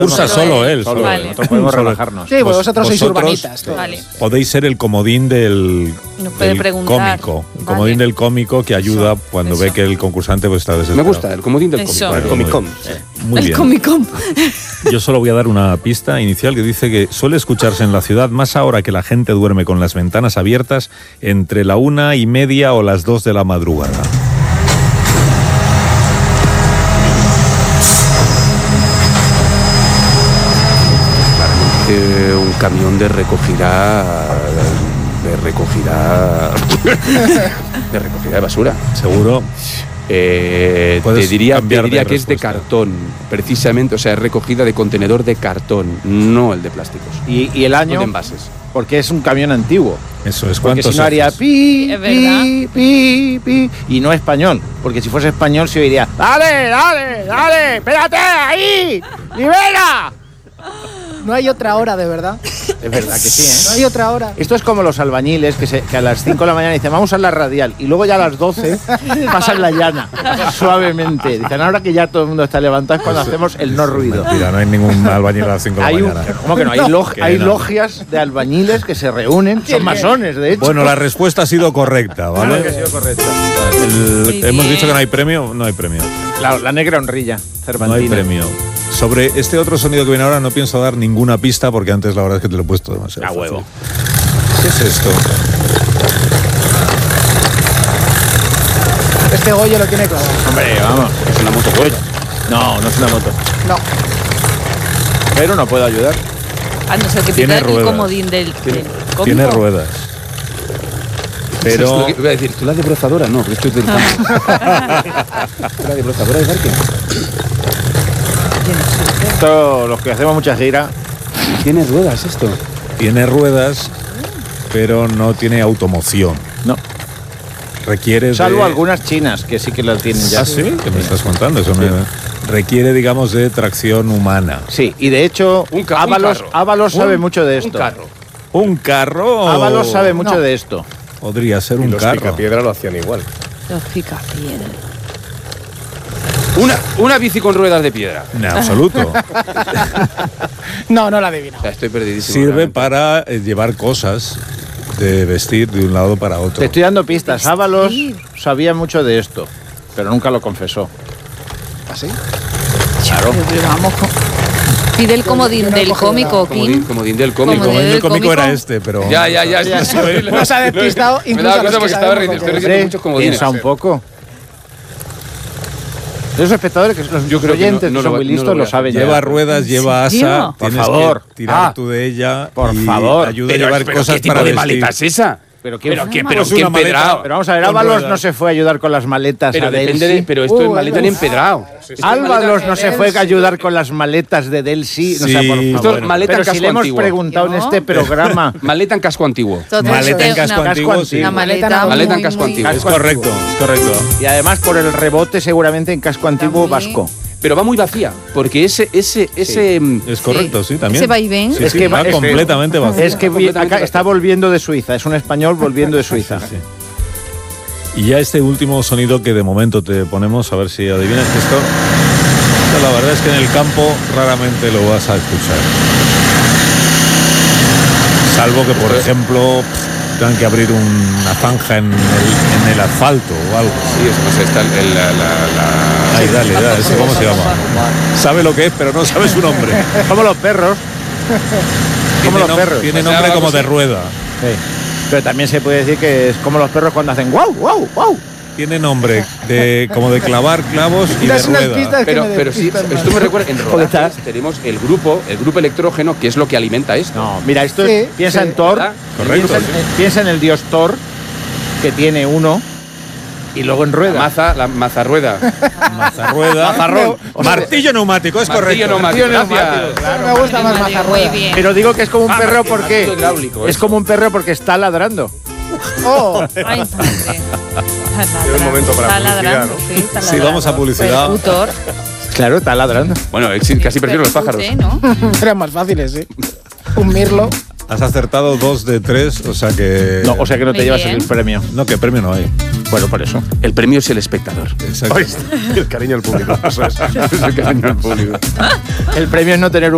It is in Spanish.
Cursa solo él. Vale. Nosotros podemos relajarnos. Sí, vosotros sois urbanitas. Vale. Podéis ser el comodín del cómico. El comodín del cómico que ayuda cuando ve que el concursante pues está desesperado. Me gusta, el comodín del cómico. Vale, El Comicom. Muy bien. El Comicom. Yo solo voy a dar una pista inicial que dice que suele escucharse en la ciudad más ahora que la gente duerme con las ventanas abiertas entre la 1:30 o las 2 de la madrugada. Un camión de recogida de basura. Seguro. Te diría que es de respuesta. cartón, precisamente, o sea, es recogida de contenedor de cartón, no el de plásticos. Y el No año, de envases. porque es un camión antiguo. Eso es. Porque ¿Cuántos si no haría haces? pi, Es verdad. pi, y no español. Porque si fuese español se oiría, ¡dale, espérate, ahí, libera! No hay otra hora, de verdad. Es verdad que sí, ¿eh? No hay otra hora. Esto es como los albañiles que a las 5 de la mañana dicen, vamos a la radial, y luego ya a las 12 pasan la llana, suavemente. Dicen, ahora que ya todo el mundo está levantado es cuando hacemos el no ruido. Mentira, no hay ningún albañil a las 5 de la Hay mañana. ¿Cómo que no? Hay logias de albañiles que se reúnen, son masones, de hecho. Bueno, la respuesta ha sido correcta, ¿vale? Claro que ha sido correcta. Muy Hemos bien. dicho que no hay premio. No hay premio. La negra honrilla, No hay cervantina. premio. Sobre este otro sonido que viene ahora no pienso dar ninguna pista porque antes la verdad es que te lo he puesto demasiado A fácil. huevo. ¿Qué es esto? Este Goyo lo tiene clavado. Hombre, vamos. Es una moto Goya. No es una moto. No. Pero no puedo ayudar. A no ser que Tiene pida el ruedas. comodín del cómico. Tiene ruedas. Pero Iba a decir, ¿tú la debrozadora? No, pero esto es del campo. ¿La debrozadora de Barque? Esto, los que hacemos mucha gira, ¿Tiene ruedas esto? tiene ruedas, pero no tiene automoción. no. Requiere Salvo de... algunas chinas que sí que lo tienen ya. ¿Ah, sí? ¿Qué me estás contando? Eso requiere, digamos, de tracción humana. Sí, y de hecho, Un Ábalos carro. sabe mucho de esto. Un carro. ¿Un carro? Ábalos sabe mucho No. de esto. Podría ser Y un los carro. Picapiedra lo hacían igual. Los picapiedra. Una bici con ruedas de piedra. En absoluto. No la adivino. O sea, estoy perdidísimo. Sirve realmente. para llevar cosas de vestir de un lado para otro. Te estoy dando pistas. Vestir. Ábalos sabía mucho de esto, pero nunca lo confesó. ¿Así? Claro. Pero vamos con... Pide el comodín yo no he del cogido cómico, Kim. Comodín del cómico. El comodín del cómico cómico. era este, pero... Ya. Nos ha despistado Me incluso daba a los cuenta que porque estaba sabemos riendo. lo que Estoy es. riendo muchos comodines. Piensa un poco. Los espectadores, que los Yo creo que oyentes no que son lo- muy no listos, lo voy lo a saben ya. Lleva ruedas, lleva serio? asa. Por tienes favor. que tirar Ah, tú de ella. por y favor. Ayuda a llevar cosas ¿qué tipo para de vestir. maleta es esa? Pero ¿quién fue? Pero Pues qué una maleta. empedrado. Pero vamos a ver, Con Ábalos ruedas. no se fue a ayudar con las maletas Pero a depende Delsi. pero esto es maleta en es empedrado. Ábalos no se fue a ayudar con las maletas de Delsi. O sea, Sí, por Esto favor. es maleta Pero en si casco le hemos antiguo. preguntado en ¿No? este programa. Maleta en casco antiguo. Maleta en casco Una- antiguo, sí. Una maleta, Maleta en muy, casco muy- antiguo. Es correcto, es correcto. Y además por el rebote seguramente en casco antiguo También. vasco. Pero va muy vacía, porque ese Es correcto, sí, también. Ese vaivén. Sí, Es sí, que va es que- completamente vacío. Es que Completamente acá está volviendo de Suiza. Es un español volviendo de Suiza. Sí. Y ya este último sonido que de momento te ponemos, a ver si adivinas que esto la verdad es que en el campo raramente lo vas a escuchar. Salvo que, por ejemplo, tengan que abrir una zanja en el asfalto o algo. Sí, eso no sé, está Ahí, dale, ¿ese cómo se llama? Sabe lo que es, pero no sabe su nombre. Como los perros. Como los perros. Tiene nombre como de rueda. Sí. Pero también se puede decir que es como los perros cuando hacen guau, guau, guau. Tiene nombre como de clavar clavos y de Das unas rueda. pistas que me Pero sí, despistan esto me más. recuerda, en rodajes tenemos el grupo electrógeno, que es lo que alimenta esto. No, mira, esto Sí, es, piensa sí. en Thor. ¿Verdad? Correcto, Piensa, sí. piensa en el dios Thor, que tiene uno, y luego en rueda. La mazarrueda. Mazarrueda. Mazarrón. Martillo neumático, es Martillo correcto. neumático, gracias. Me gusta más Muy mazarrueda. bien. Pero digo que es como un perro porque martillo hidráulico, es eso. como un perro porque está ladrando. Oh, Ay, madre. Llega el momento para Está publicidad, ladrando, ¿no? sí, está Sí, ladrando. vamos a publicidad. Percutor. Claro, está ladrando. Bueno, casi prefiero los pájaros. ¿No? eran más fáciles, sí. Un mirlo. Has acertado 2 de 3, o sea que... No, o sea que no te Muy llevas bien. el premio. No, que premio no hay. Bueno, por eso. El premio es el espectador. Exacto. El cariño al público. Eso es. Es el cariño al público. El premio es no tener un